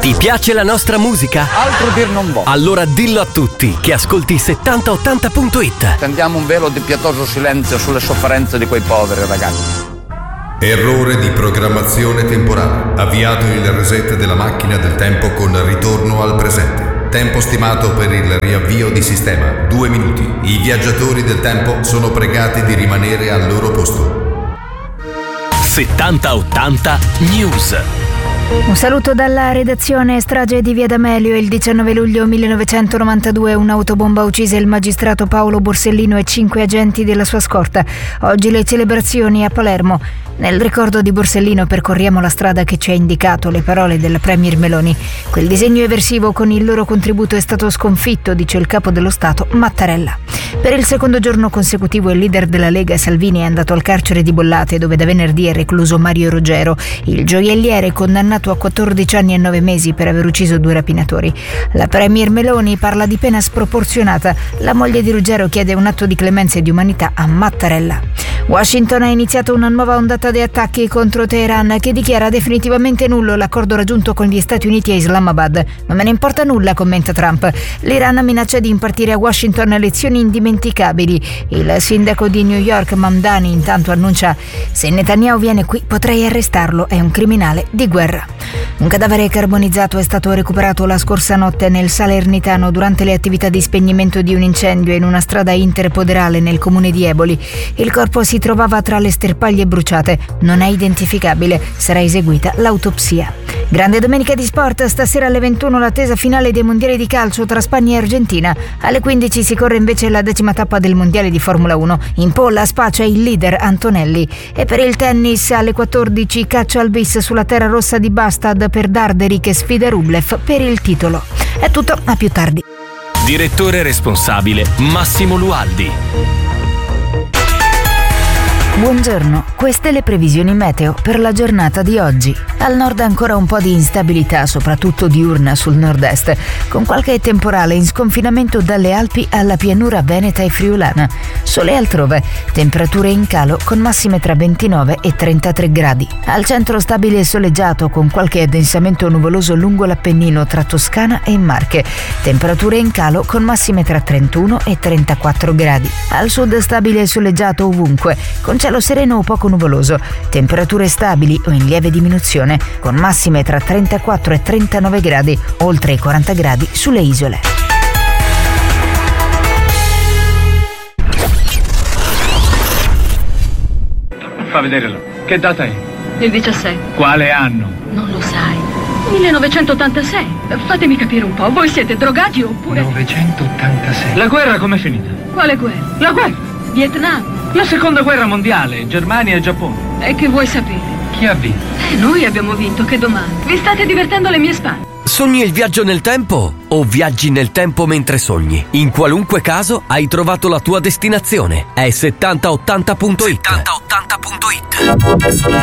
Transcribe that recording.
Ti piace la nostra musica? Altro dir non voglio. Allora dillo a tutti che ascolti 7080.it. Tendiamo un velo di pietoso silenzio sulle sofferenze di quei poveri ragazzi. Errore di programmazione temporale. Avviato il reset della macchina del tempo con ritorno al presente. Tempo stimato per il riavvio di sistema 2 minuti. I viaggiatori del tempo sono pregati di rimanere al loro posto. 7080 News. Un saluto dalla redazione. Strage di Via D'Amelio. Il 19 luglio 1992 un'autobomba uccise il magistrato Paolo Borsellino e 5 agenti della sua scorta. Oggi le celebrazioni a Palermo. Nel ricordo di Borsellino percorriamo la strada che ci ha indicato le parole della premier Meloni. Quel disegno eversivo con il loro contributo è stato sconfitto, dice il capo dello Stato Mattarella. Per il secondo giorno consecutivo il leader della Lega Salvini è andato al carcere di Bollate, dove da venerdì è recluso Mario Ruggero, il gioielliere condannato a 14 anni e 9 mesi per aver ucciso 2 rapinatori. La premier Meloni parla di pena sproporzionata. La moglie di Ruggero chiede un atto di clemenza e di umanità a Mattarella. Washington ha iniziato una nuova ondata di attacchi contro Teheran, che dichiara definitivamente nullo l'accordo raggiunto con gli Stati Uniti a Islamabad. Non me ne importa nulla, commenta Trump. L'Iran minaccia di impartire a Washington lezioni indimenticabili. Il sindaco di New York, Mamdani, intanto annuncia: se Netanyahu viene qui potrei arrestarlo, è un criminale di guerra. Un cadavere carbonizzato è stato recuperato la scorsa notte nel Salernitano durante le attività di spegnimento di un incendio in una strada interpoderale nel comune di Eboli. Il corpo si trovava tra le sterpaglie bruciate, non è identificabile, sarà eseguita l'autopsia. Grande domenica di sport, stasera alle 21 l'attesa finale dei mondiali di calcio tra Spagna e Argentina. Alle 15 si corre invece la 10ª tappa del mondiale di Formula 1. In pole a Spa c'è il leader Antonelli. E per il tennis alle 14 caccia al bis sulla terra rossa di Bastad per Darderi che sfida Rublev per il titolo. È tutto, a più tardi. Direttore responsabile Massimo Lualdi. Buongiorno, queste le previsioni meteo per la giornata di oggi. Al nord ancora un po' di instabilità, soprattutto diurna sul nord-est, con qualche temporale in sconfinamento dalle Alpi alla pianura veneta e friulana. Sole altrove, temperature in calo con massime tra 29 e 33 gradi. Al centro stabile e soleggiato con qualche addensamento nuvoloso lungo l'Appennino tra Toscana e Marche. Temperature in calo con massime tra 31 e 34 gradi. Al sud stabile e soleggiato ovunque, con cielo sereno o poco nuvoloso. Temperature stabili o in lieve diminuzione, con massime tra 34 e 39 gradi, oltre i 40 gradi sulle isole. Fa vederlo. Che data è? Il 17. Quale anno? Non lo sai. 1986. Fatemi capire un po', voi siete drogati oppure... 986. La guerra com'è finita? Quale guerra? La guerra! Vietnam. La seconda guerra mondiale, Germania e Giappone. E che vuoi sapere? Chi ha vinto? Noi abbiamo vinto, che domanda? Vi state divertendo alle mie spalle? Sogni il viaggio nel tempo o viaggi nel tempo mentre sogni? In qualunque caso hai trovato la tua destinazione. È 7080.it. 7080.it.